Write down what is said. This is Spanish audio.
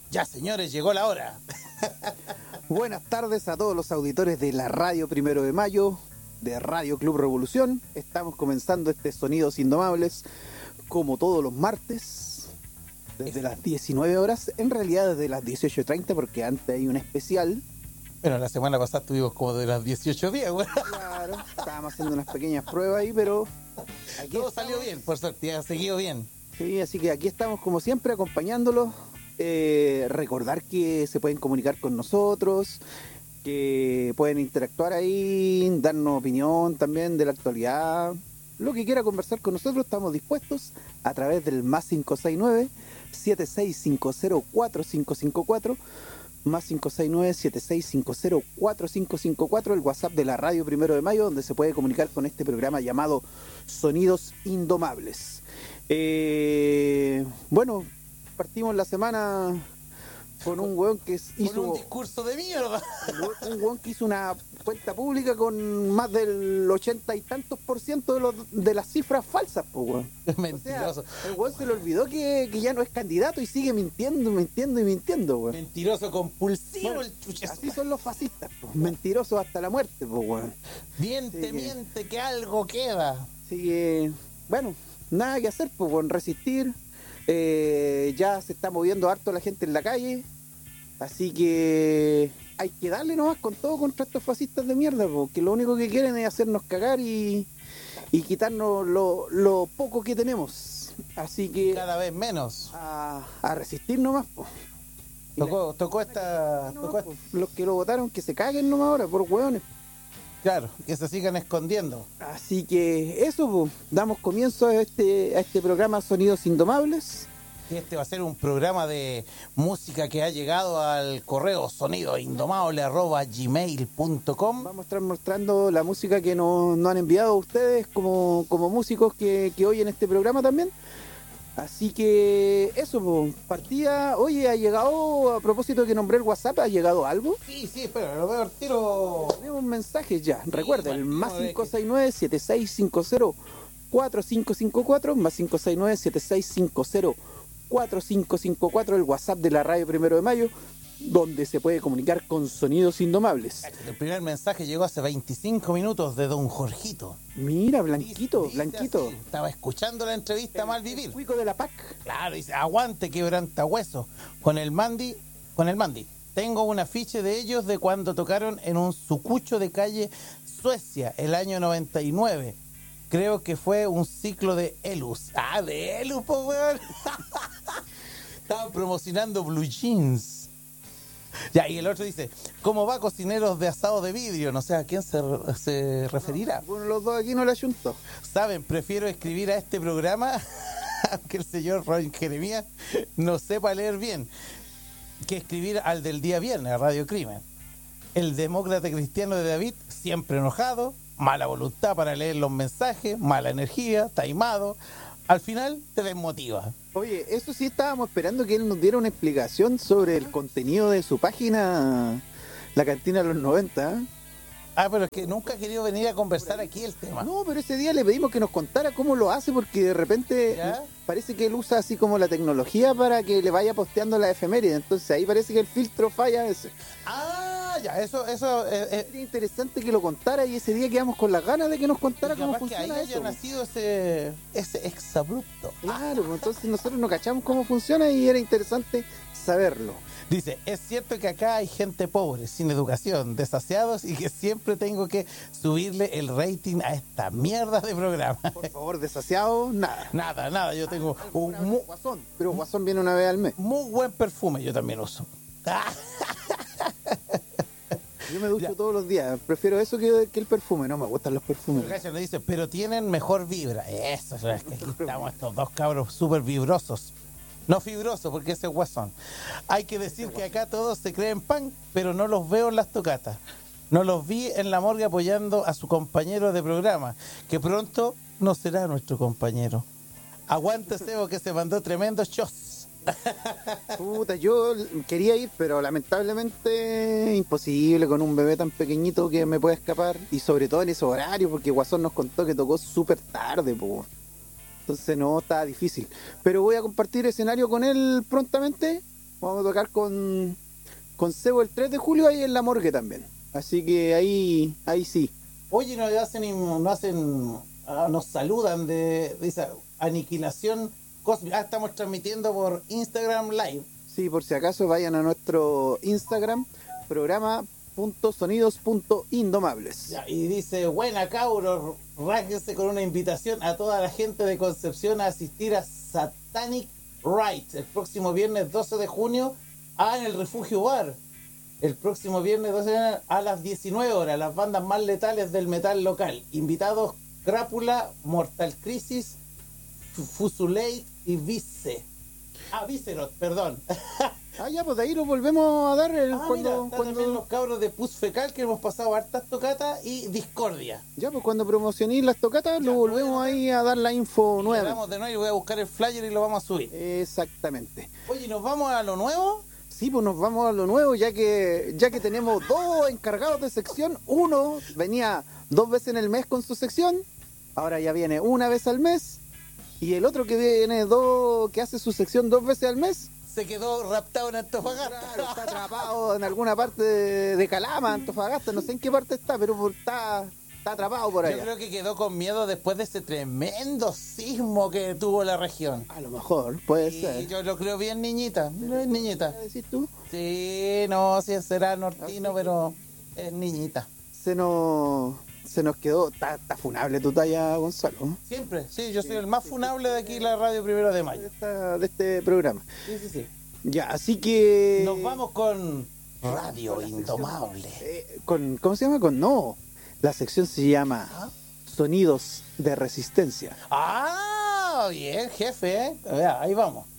Ya, señores, llegó la hora. Buenas tardes a todos los auditores de la Radio 1 de Mayo, de Radio Club Revolución. Estamos comenzando este Sonidos Indomables, como todos los martes, desde las 19 horas, en realidad desde las 18:30, porque antes hay un especial. Bueno, la semana pasada estuvimos como de las 18 días, güey. Claro, estábamos haciendo unas pequeñas pruebas ahí, pero aquí todo estamos. salió bien, por suerte, ha seguido bien. Sí, así que aquí estamos como siempre acompañándolos. Recordar que se pueden comunicar con nosotros, que pueden interactuar ahí, darnos opinión también de la actualidad, lo que quiera conversar con nosotros. Estamos dispuestos a través del más 569-7650-4554, más 569-7650-4554, el WhatsApp de la Radio 1 de Mayo, donde se puede comunicar con este programa llamado Sonidos Indomables. Bueno, partimos la semana con un weón que hizo un discurso de mierda. Un weón que hizo una cuenta pública con más del 80 y tantos % de las cifras falsas, pues weón. Mentiroso. O sea, el weón se le olvidó que ya no es candidato y sigue mintiendo, weón. Mentiroso compulsivo, Bueno, el chuchazo. así son los fascistas, pues, mentirosos hasta la muerte, pues weón. Miente que algo queda. Así que, bueno, nada que hacer, pues weón, resistir. Ya se está moviendo harto la gente en la calle, así que hay que darle nomás con todo contra estos fascistas de mierda, porque lo único que quieren es hacernos cagar y quitarnos lo poco que tenemos, así que cada vez menos. a resistir nomás, po. Tocó esta. Los que lo votaron que se caguen nomás ahora por hueones. Claro, que se sigan escondiendo. Así que eso, po, damos comienzo a este programa Sonidos Indomables. Este va a ser un programa de música que ha llegado al correo sonidoindomable@gmail.com. Vamos a estar mostrando la música que nos han enviado ustedes como músicos que oyen este programa también. Así que eso, po, partida. Oye, ha llegado, a propósito que nombré el WhatsApp, ¿ha llegado algo? Sí, espera, lo veo al tiro. Tenemos mensajes ya. Sí, Recuerda, el bueno, más 569-7650-4554, más 569-7650-4554, el WhatsApp de la Radio 1 de Mayo, donde se puede comunicar con Sonidos Indomables. El primer mensaje llegó hace 25 minutos de don Jorgito. Mira, Blanquito, Dice Blanquito. así, estaba escuchando la entrevista Mal Vivir. El cuico de la PAC. Claro, dice, aguante quebrantahueso. Con el Mandi. Tengo un afiche de ellos de cuando tocaron en un sucucho de calle Suecia, el año 99. Creo que fue un ciclo de Elus. Ah, de Elus, po, weón. Estaban promocionando Blue Jeans. Ya, y el otro dice, ¿cómo va cocineros de asado de vidrio? No sé a quién se referirá. Bueno, los dos aquí no le ayuntó. Saben, prefiero escribir a este programa, aunque el señor Ron Jeremías no sepa leer bien, que escribir al del día viernes, a Radio Crimen. El demócrata cristiano de David, siempre enojado, mala voluntad para leer los mensajes, mala energía, taimado. Al final te desmotiva. Oye, eso sí estábamos esperando que él nos diera una explicación sobre el contenido de su página, La Cantina de los 90. Ah, pero es que nunca ha querido venir a conversar aquí el tema. No, pero ese día le pedimos que nos contara cómo lo hace, porque de repente ¿Ya? parece que él usa así como la tecnología para que le vaya posteando la efeméride. Entonces ahí parece que el filtro falla ese. Ah, ya, eso Sería interesante que lo contara y ese día quedamos con las ganas de que nos contara cómo capaz que ahí funciona haya eso. nacido ese exabrupto. Claro, pues entonces nosotros no cachamos cómo funciona y era interesante saberlo. Dice, es cierto que acá hay gente pobre, sin educación, desasiados y que siempre tengo que subirle el rating a esta mierda de programa. Por favor, desasiado, nada. Nada, yo tengo un Guasón, pero Guasón viene una vez al mes. muy buen perfume, yo también uso. Yo me ducho todos los días, prefiero eso que el perfume, no me gustan los perfumes. Gracias, nos dice, pero tienen mejor vibra. Eso, es que aquí estamos estos dos cabros súper vibrosos. No fibrosos, porque ese es guasón. Hay que decir que acá todos se creen pan, pero no los veo en las tocatas. No los vi en la morgue apoyando a su compañero de programa, que pronto no será nuestro compañero. Aguante Sebo, que se mandó tremendos shows. Puta, yo quería ir, pero lamentablemente imposible con un bebé tan pequeñito que me pueda escapar. Y sobre todo en ese horario, porque Guasón nos contó que tocó súper tarde, po. Entonces no, está difícil. Pero voy a compartir escenario con él prontamente Vamos a tocar con Sebo el 3 de julio ahí en la morgue también. Así que ahí sí. Oye, nos saludan de esa aniquilación cósmica. Estamos transmitiendo por Instagram Live. Sí, por si acaso vayan a nuestro Instagram, programa.sonidos.indomables. Ya, y dice, buena cabros, rásquense con una invitación a toda la gente de Concepción a asistir a Satanic Rites el próximo viernes 12 de junio en el Refugio Bar. El próximo viernes 12 de junio a las 19 horas, las bandas más letales del metal local. Invitados Crápula, Mortal Crisis, Fusulate y Vicerot, perdón. Ya, pues de ahí lo volvemos a dar Cuando también los cabros de Pus Fecal, que hemos pasado hartas tocatas, y Discordia. Ya, pues cuando promocionéis las tocatas, lo volvemos ahí a dar la info nueva. Vamos de nuevo y voy a buscar el flyer y lo vamos a subir. Exactamente. Oye, ¿nos vamos a lo nuevo? Sí, pues nos vamos a lo nuevo, ya que tenemos dos encargados de sección. Uno venía 2 veces en el mes con su sección, ahora ya viene una vez al mes. Y el otro que viene que hace su sección 2 veces al mes, se quedó raptado en Antofagasta. Claro, está atrapado en alguna parte de Calama, Antofagasta, no sé en qué parte está, pero está atrapado por allá. Yo creo que quedó con miedo después de ese tremendo sismo que tuvo la región. A lo mejor, puede ser. Yo lo creo bien niñita, ¿no es niñita? ¿Qué decís tú? Sí, no, sí será nortino, pero es niñita. Se nos quedó, está funable tu talla, Gonzalo. Siempre, sí, yo soy el más funable de aquí, la radio 1 de mayo. De este programa. Sí. Ya, así que... Nos vamos con Radio Indomable. ¿Cómo se llama? La sección se llama Sonidos de Resistencia. Bien, jefe, ahí vamos.